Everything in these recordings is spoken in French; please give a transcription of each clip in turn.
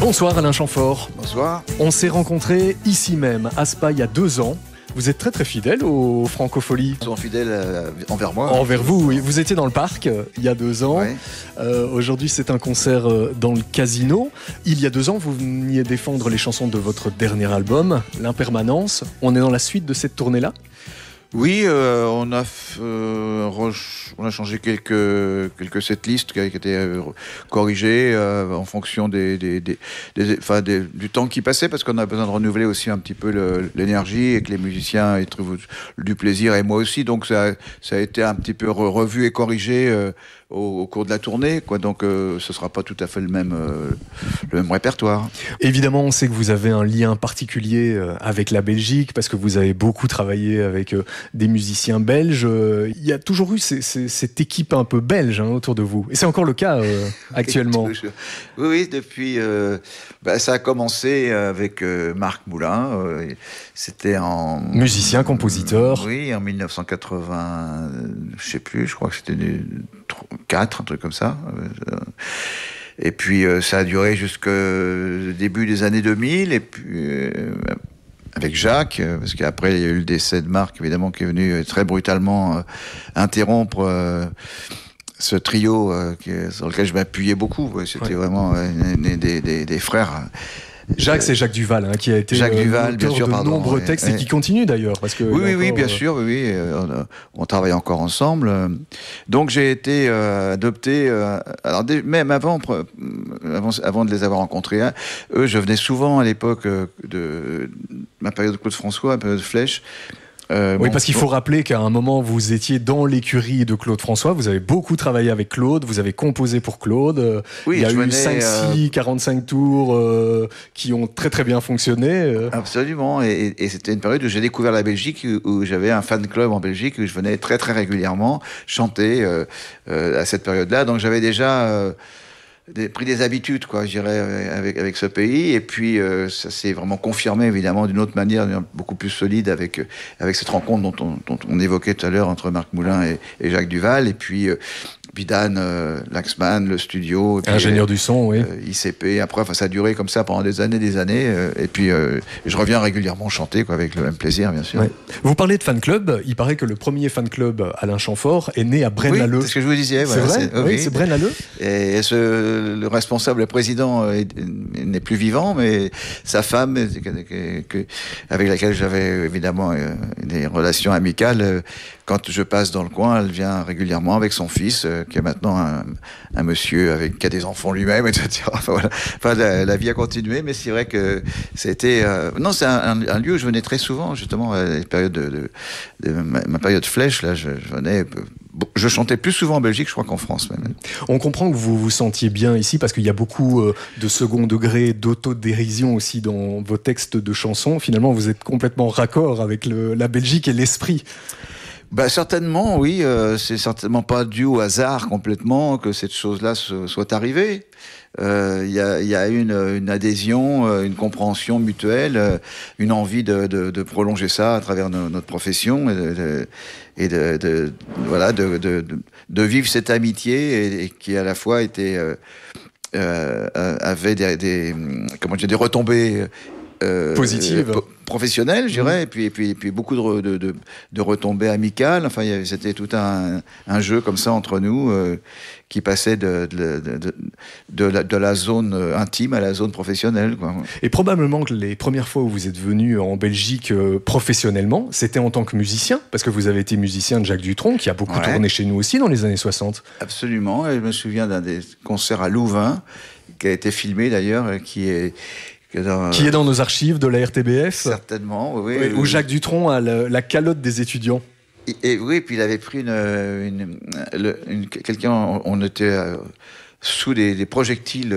Bonsoir Alain Chamfort. Bonsoir. On s'est rencontrés ici même, à Spa, il y a 2 ans. Vous êtes très très fidèle aux Francopholies. Ils sont fidèles envers moi. Envers vous, oui. Vous étiez dans le parc il y a 2 ans. Ouais. Aujourd'hui, c'est un concert dans le Casino. Il y a 2 ans, vous veniez défendre les chansons de votre dernier album, L'Impermanence. On est dans la suite de cette tournée-là ? Oui, on a changé quelques setlists qui étaient corrigées en fonction du temps qui passait, parce qu'on a besoin de renouveler aussi un petit peu l'énergie et que les musiciens y trouvent du plaisir, et moi aussi. Donc ça a été un petit peu revu et corrigé au cours de la tournée, quoi. Donc ce sera pas tout à fait le même répertoire. Évidemment, on sait que vous avez un lien particulier avec la Belgique, parce que vous avez beaucoup travaillé avec des musiciens belges. Il y a toujours eu cette équipe un peu belge autour de vous. Et c'est encore le cas actuellement. Oui, depuis... ça a commencé avec Marc Moulin. C'était en... Musicien, compositeur. Oui, en 1980, je sais plus, je crois que c'était 4, un truc comme ça. Et puis ça a duré jusqu'au début des années 2000, et puis avec Jacques, parce qu'après il y a eu le décès de Marc, évidemment, qui est venu très brutalement interrompre ce trio sur lequel je m'appuyais beaucoup. C'était vraiment des frères. Jacques, c'est Jacques Duval, qui a été l'auteur de nombreux textes et qui continue d'ailleurs. Parce que oui, bien sûr, oui. On travaille encore ensemble. Donc j'ai été adopté. Même avant de les avoir rencontrés, eux, je venais souvent à l'époque de ma période de Claude François, ma période de Flèche. Oui, parce qu'il faut rappeler qu'à un moment, vous étiez dans l'écurie de Claude François, vous avez beaucoup travaillé avec Claude, vous avez composé pour Claude. Oui, il y a eu 5, 45 tours qui ont très très bien fonctionné. Absolument, et c'était une période où j'ai découvert la Belgique, où j'avais un fan club en Belgique, où je venais très très régulièrement chanter à cette période-là. Donc j'avais déjà... pris des habitudes, quoi, je dirais, avec ce pays. Et puis, ça s'est vraiment confirmé, évidemment, d'une autre manière, beaucoup plus solide avec cette rencontre dont on évoquait tout à l'heure entre Marc Moulin et Jacques Duval. Et puis Dan Laxman, le studio. Puis, ingénieur du son, oui. ICP. Après, ça a duré comme ça pendant des années. Et puis, je reviens régulièrement chanter, quoi, avec le même plaisir, bien sûr. Ouais. Vous parlez de fan club. Il paraît que le premier fan club Alain Chamfort est né à Braine-l'Alleud. Oui, c'est ce que je vous disais. C'est vrai ? Oui, c'est Braine-l'Alleud. Et le responsable, le président, n'est plus vivant, mais sa femme, avec laquelle j'avais évidemment des relations amicales, quand je passe dans le coin, elle vient régulièrement avec son fils, qui est maintenant un monsieur qui a des enfants lui-même, etc. La vie a continué, mais c'est vrai que c'était... non, c'est un lieu où je venais très souvent, justement, à la période de ma période Flèche, là, je venais... Je chantais plus souvent en Belgique, je crois, qu'en France même. On comprend que vous vous sentiez bien ici parce qu'il y a beaucoup de second degré, d'autodérision aussi dans vos textes de chansons. Finalement, vous êtes complètement raccord avec la Belgique et l'esprit. Certainement, oui. C'est certainement pas dû au hasard complètement que cette chose-là soit arrivée. Il y a une adhésion, une compréhension mutuelle, une envie de prolonger ça à travers notre profession et de vivre cette amitié et qui à la fois était avait des retombées positives, professionnelles, je dirais, et puis beaucoup de retombées amicales. Enfin, c'était tout un jeu comme ça entre nous qui passait de la zone intime à la zone professionnelle, quoi. Et probablement que les premières fois où vous êtes venu en Belgique professionnellement, c'était en tant que musicien, parce que vous avez été musicien de Jacques Dutronc, qui a beaucoup tourné chez nous aussi dans les années 60. Absolument, et je me souviens d'un des concerts à Louvain, qui a été filmé d'ailleurs, qui est dans nos archives de la RTBF. Certainement, oui. Où Jacques Dutronc a la calotte des étudiants. Et oui, puis il avait pris quelqu'un, on était sous des projectiles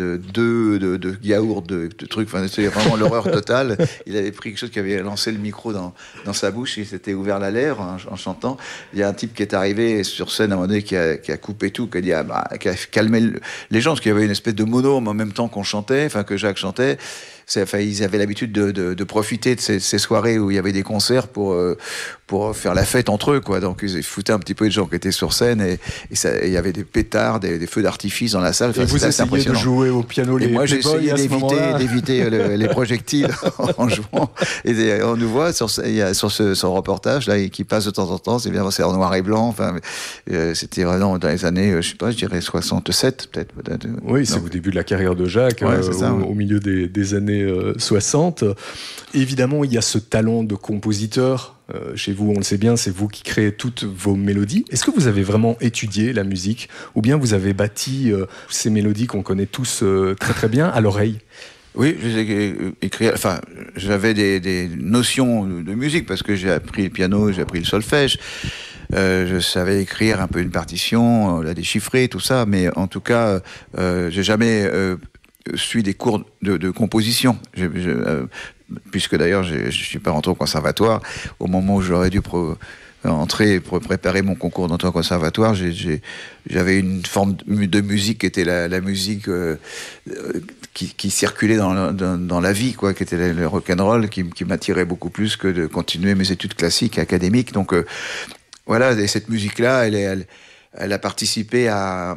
de yaourt, de trucs, enfin, c'était vraiment l'horreur totale. Il avait pris quelque chose qui avait lancé le micro dans sa bouche, il s'était ouvert la lèvre en chantant. Il y a un type qui est arrivé sur scène à un moment donné qui a coupé tout, qui a calmé les gens, parce qu'il y avait une espèce de monome en même temps qu'on chantait, enfin que Jacques chantait. enfin, ils avaient l'habitude de profiter de ces soirées où il y avait des concerts pour faire la fête entre eux, quoi. Donc ils foutaient un petit peu les gens qui étaient sur scène et il y avait des pétards, des feux d'artifice dans la salle. Enfin, et vous essayez de jouer au piano les moi, j'ai essayé d'éviter les projectiles en jouant. Et on nous voit sur ce reportage là, qui passe de temps en temps. C'est en noir et blanc. Enfin, c'était vraiment dans les années, je sais pas, je dirais 67 peut-être. Oui, c'est au début de la carrière de Jacques, au milieu des années 60. Évidemment, il y a ce talent de compositeur. Chez vous, on le sait bien, c'est vous qui créez toutes vos mélodies. Est-ce que vous avez vraiment étudié la musique ou bien vous avez bâti ces mélodies qu'on connaît tous très très bien à l'oreille? Oui, enfin, j'avais des notions de musique parce que j'ai appris le piano, j'ai appris le solfège. Je savais écrire un peu une partition, la déchiffrer, tout ça, mais en tout cas, j'ai jamais suivi des cours de composition. Puisque d'ailleurs, je suis pas rentré au conservatoire. Au moment où j'aurais dû entrer pour préparer mon concours d'entrée au conservatoire, j'avais une forme de musique qui était la musique qui circulait dans la vie, quoi, qui était le rock'n'roll, qui m'attirait beaucoup plus que de continuer mes études classiques académiques. Donc voilà, et cette musique-là, elle a participé à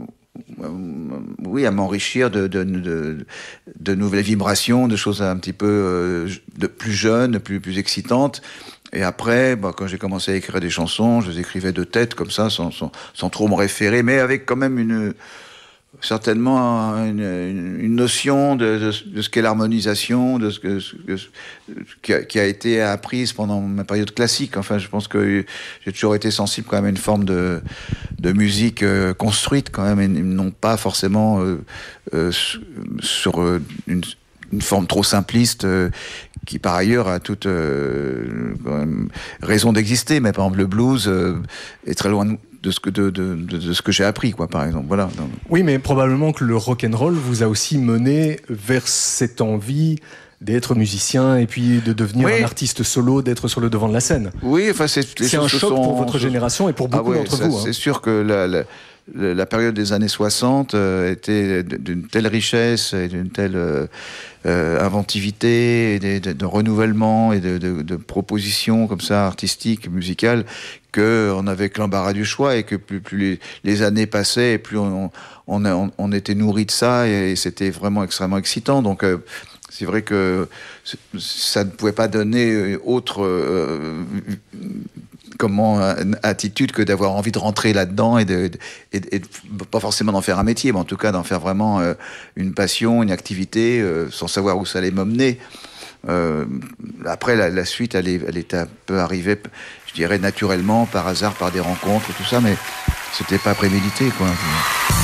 m'enrichir de nouvelles vibrations, de choses un petit peu de plus jeunes, plus excitantes. Et après, quand j'ai commencé à écrire des chansons, je les écrivais de tête comme ça, sans trop me référer, mais avec quand même certainement une notion de ce qu'est l'harmonisation, de qui a été apprise pendant ma période classique. Enfin, je pense que j'ai toujours été sensible quand même à une forme de musique construite quand même, et non pas forcément sur une forme trop simpliste qui par ailleurs a toute quand même raison d'exister. Mais par exemple le blues est très loin de ce que j'ai appris, quoi, par exemple. Voilà. Oui, mais probablement que le rock'n'roll vous a aussi mené vers cette envie d'être musicien et puis de devenir un artiste solo, d'être sur le devant de la scène. Oui, enfin c'est un choc pour votre génération et pour beaucoup d'entre vous. C'est sûr que la période des années 60 était d'une telle richesse et d'une telle inventivité, et de renouvellement et de propositions comme ça, artistiques, musicales, qu'on avait que l'embarras du choix, et que plus les années passaient, et plus on était nourri de ça, et c'était vraiment extrêmement excitant. Donc c'est vrai que ça ne pouvait pas donner autre attitude que d'avoir envie de rentrer là-dedans et pas forcément d'en faire un métier, mais en tout cas d'en faire vraiment une passion, une activité, sans savoir où ça allait m'emmener. Après, la suite, elle est un peu arrivée, je dirais, naturellement, par hasard, par des rencontres, tout ça, mais c'était pas prémédité, quoi.